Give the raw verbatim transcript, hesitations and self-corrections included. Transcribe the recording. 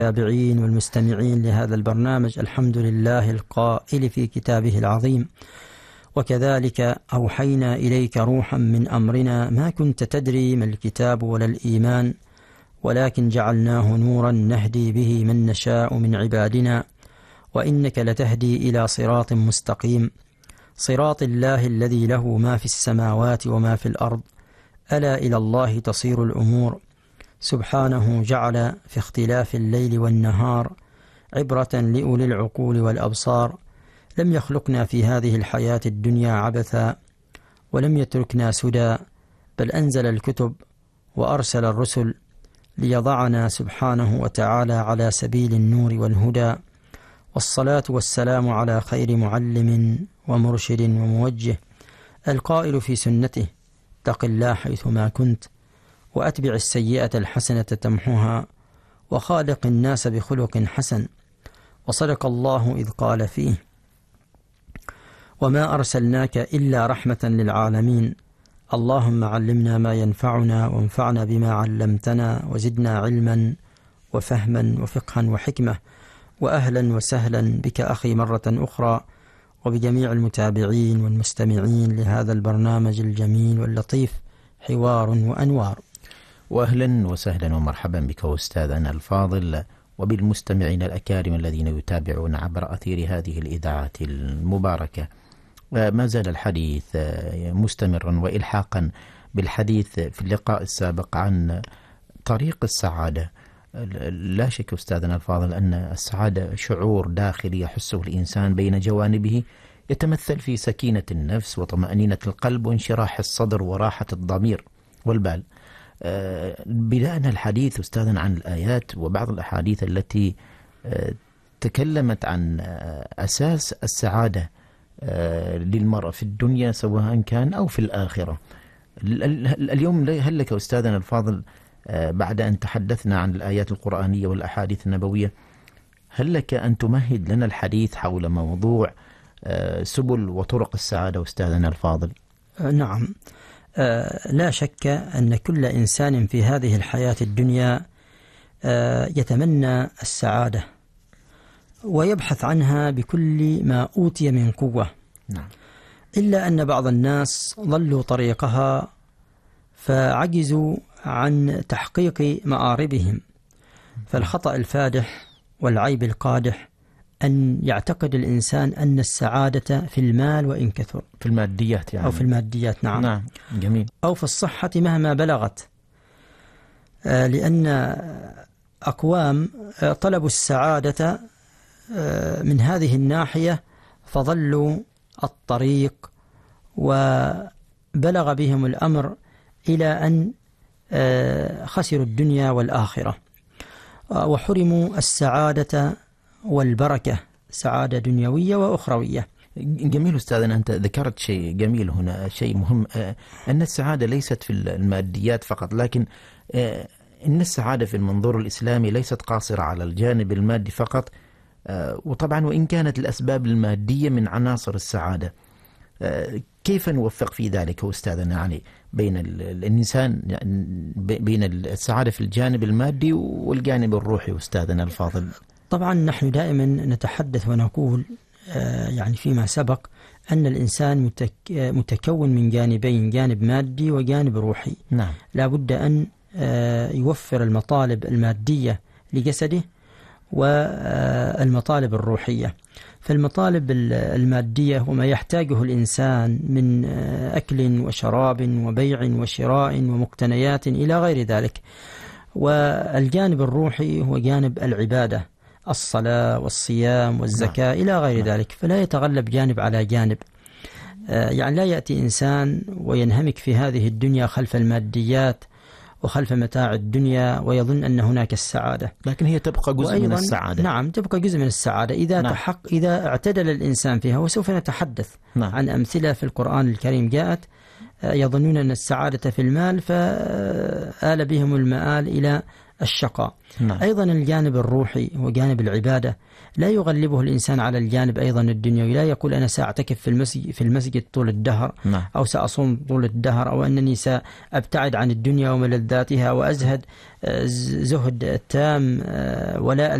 المتابعين والمستمعين لهذا البرنامج. الحمد لله القائل في كتابه العظيم: وكذلك أوحينا إليك روحا من أمرنا ما كنت تدري ما الكتاب ولا الإيمان ولكن جعلناه نورا نهدي به من نشاء من عبادنا وإنك لتهدي إلى صراط مستقيم صراط الله الذي له ما في السماوات وما في الأرض ألا إلى الله تصير الأمور. سبحانه جعل في اختلاف الليل والنهار عبرة لأولي العقول والأبصار. لم يخلقنا في هذه الحياة الدنيا عبثا ولم يتركنا سدى، بل أنزل الكتب وأرسل الرسل ليضعنا سبحانه وتعالى على سبيل النور والهدى. والصلاة والسلام على خير معلم ومرشد وموجه، القائل في سنته: اتق الله حيثما كنت وأتبع السيئة الحسنة تمحها وخالق الناس بخلق حسن. وصدق الله إذ قال فيه: وما أرسلناك إلا رحمة للعالمين. اللهم علمنا ما ينفعنا وانفعنا بما علمتنا وزدنا علما وفهما وفقها وحكمة. وأهلا وسهلا بك أخي مرة أخرى وبجميع المتابعين والمستمعين لهذا البرنامج الجميل واللطيف حوار وأنوار. وأهلا وسهلا ومرحبا بك أستاذنا الفاضل وبالمستمعين الأكارم الذين يتابعون عبر أثير هذه الإذاعة المباركة. ما زال الحديث مستمرا وإلحاقا بالحديث في اللقاء السابق عن طريق السعادة. لا شك أستاذنا الفاضل أن السعادة شعور داخلي يحسه الإنسان بين جوانبه، يتمثل في سكينة النفس وطمأنينة القلب وانشراح الصدر وراحة الضمير والبال. بدأنا الحديث أستاذنا عن الآيات وبعض الأحاديث التي تكلمت عن أساس السعادة للمرء في الدنيا سواء كان أو في الآخرة. اليوم هل لك أستاذنا الفاضل بعد أن تحدثنا عن الآيات القرآنية والأحاديث النبوية، هل لك أن تمهد لنا الحديث حول موضوع سبل وطرق السعادة أستاذنا الفاضل؟ نعم، لا شك أن كل إنسان في هذه الحياة الدنيا يتمنى السعادة ويبحث عنها بكل ما أوتي من قوة. نعم. إلا أن بعض الناس ضلوا طريقها فعجزوا عن تحقيق مآربهم. فالخطأ الفادح والعيب القادح أن يعتقد الإنسان أن السعادة في المال وإن كثر، في الماديات يعني. أو في الماديات. نعم. نعم. جميل. أو في الصحة مهما بلغت، لأن أقوام طلبوا السعادة من هذه الناحية فضلوا الطريق وبلغ بهم الأمر إلى أن خسروا الدنيا والآخرة وحرموا السعادة والبركة، سعادة دنيوية وأخروية. جميل أستاذنا، أنت ذكرت شيء جميل هنا، شيء مهم، أن السعادة ليست في الماديات فقط، لكن إن السعادة في المنظور الإسلامي ليست قاصرة على الجانب المادي فقط. وطبعا وإن كانت الأسباب المادية من عناصر السعادة، كيف نوفق في ذلك أستاذنا؟ يعني بين الإنسان، بين السعادة في الجانب المادي والجانب الروحي أستاذنا الفاضل. طبعا نحن دائما نتحدث ونقول يعني فيما سبق أن الإنسان متكون من جانبين، جانب مادي وجانب روحي. نعم. لا بد أن يوفر المطالب المادية لجسده والمطالب الروحية. فالمطالب المادية وما يحتاجه الإنسان من أكل وشراب وبيع وشراء ومقتنيات إلى غير ذلك. والجانب الروحي هو جانب العبادة، الصلاة والصيام والزكاة إلى غير ذلك. فلا يتغلب جانب على جانب، يعني لا يأتي إنسان وينهمك في هذه الدنيا خلف الماديات وخلف متاع الدنيا ويظن أن هناك السعادة، لكن هي تبقى جزء من السعادة. نعم، تبقى جزء من السعادة إذا نعم. تحق إذا اعتدل الإنسان فيها. وسوف نتحدث نعم. عن أمثلة في القرآن الكريم جاءت يظنون أن السعادة في المال فآل بهم المآل إلى الشقاء. نعم. أيضا الجانب الروحي وجانب العبادة لا يغلبه الإنسان على الجانب أيضا الدنيوي، لا يقول أنا سأعتكف في المسجد, في المسجد طول الدهر. نعم. أو سأصوم طول الدهر، أو أنني سأبتعد عن الدنيا وملذاتها وأزهد زهد تام ولا